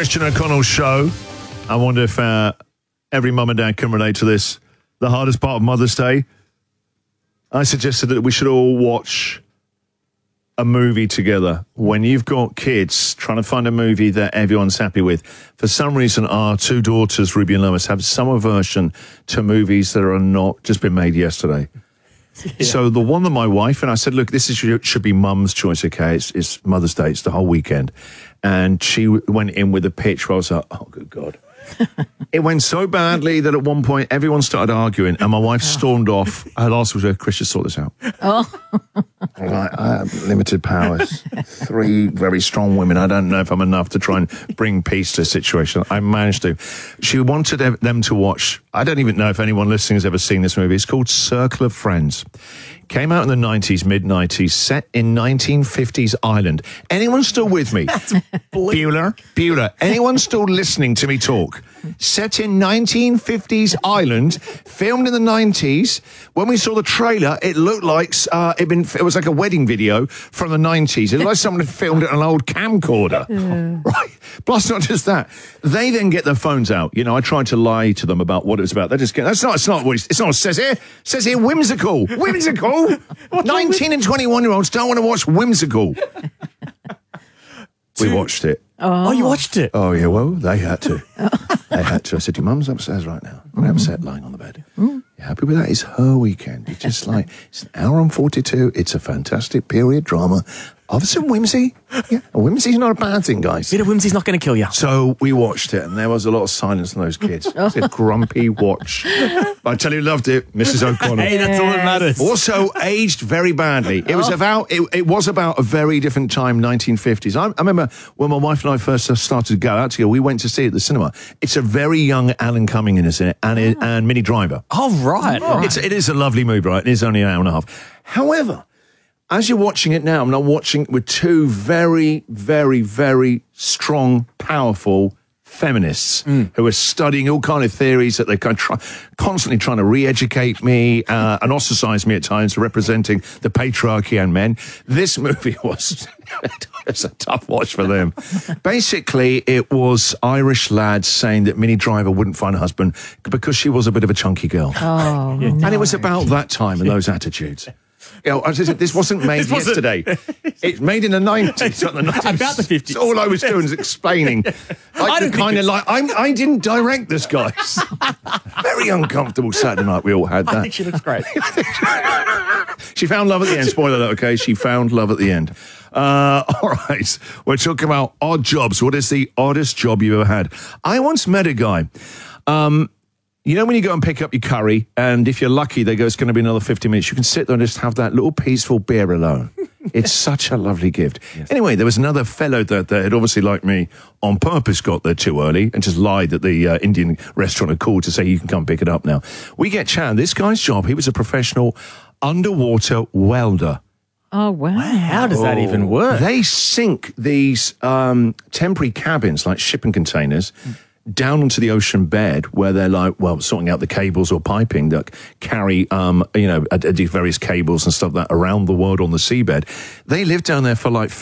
Christian O'Connell show. I wonder if every mum and dad can relate to this. The hardest part of Mother's Day. I suggested that we should all watch a movie together. When you've got kids, trying to find a movie that everyone's happy with. For some reason, our two daughters, Ruby and Lois, have some aversion to movies that are not just been made yesterday. Yeah. So the one that my wife and I said, look, this should be mum's choice, okay? It's Mother's Day, it's the whole weekend. And she went in with a pitch where I was like, oh, good God. It went so badly that at one point everyone started arguing and my wife stormed off. Her last was, Chris, sort this out. Oh. I have limited powers. 3 very strong women. I don't know if I'm enough to try and bring peace to the situation. I managed to. She wanted them to watch. I don't even know if anyone listening has ever seen this movie. It's called Circle of Friends. Came out in the 90s, mid-90s, set in 1950s Ireland. Anyone still with me? Bueller. Anyone still listening to me talk? Set in 1950s Ireland, filmed in the 90s. When we saw the trailer, it looked like it was like a wedding video from the 90s. It looked like someone had filmed it on an old camcorder. Yeah. Right. Plus, not just that. They then get their phones out. You know, I tried to lie to them about what it was about. They just get, it's not what it says here. It says here, whimsical. Whimsical. 19 and 21-year-olds don't want to watch Whimsical. We watched it. Oh, you watched it? Oh, yeah, well, they had to. They had to. I said, your mum's upstairs right now. I'm upset lying on the bed. You happy with that? It's her weekend. It's just like, it's an hour and 42. It's a fantastic period drama of some whimsy. Yeah, whimsy's not a bad thing, guys. Bit of whimsy's not going to kill you. So we watched it, and there was a lot of silence in those kids. It's a grumpy watch. I tell you, loved it, Mrs. O'Connell. Hey, that's all that matters. Also, aged very badly. It was about a very different time, 1950s. I remember when my wife and I first started to go out together, we went to see it at the cinema. It's a very young Alan Cumming in it, and Minnie Driver. Oh, right. It is a lovely movie, right? It is only an hour and a half. However, as you're watching it now, I'm now watching it with 2 very, very, very strong, powerful feminists who are studying all kind of theories that they're constantly trying to re-educate me and ostracize me at times for representing the patriarchy and men. This movie was it's a tough watch for them. Basically, it was Irish lads saying that Minnie Driver wouldn't find a husband because she was a bit of a chunky girl. Oh, no. And it was about that time and those attitudes. You know, this wasn't made yesterday. It's made in the 90s. About the 50s. All I was doing is explaining. I didn't direct this, guys. Very uncomfortable Saturday night. We all had that. I think she looks great. She found love at the end. Spoiler alert, okay? She found love at the end. All right. We're talking about odd jobs. What is the oddest job you've ever had? I once met a guy. You know when you go and pick up your curry, and if you're lucky, they go, it's going to be another 50 minutes. You can sit there and just have that little peaceful beer alone. It's such a lovely gift. Yes. Anyway, there was another fellow that had obviously, like me, on purpose got there too early and just lied that the Indian restaurant had called to say you can come pick it up now. We get chatting. This guy's job, he was a professional underwater welder. Oh, wow. How does that even work? They sink these temporary cabins, like shipping containers, down onto the ocean bed where they're sorting out the cables or piping that carry, various cables and stuff that around the world on the seabed. They live down there for